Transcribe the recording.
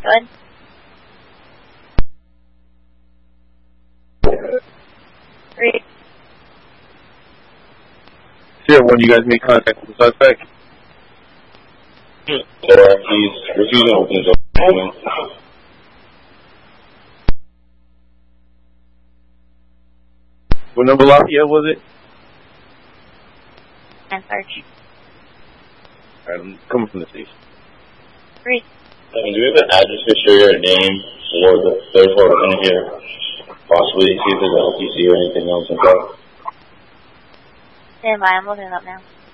ahead. Three. Sure, when you guys make contact with the suspect? He's refusing to open his own. What number Lafayette was it? And search. Alright, I'm coming from the station. 3. Do we have an address to show your name for the third floor in here? Possibly see if there's an LTC or anything else in there. Stand by, I'm looking it up now.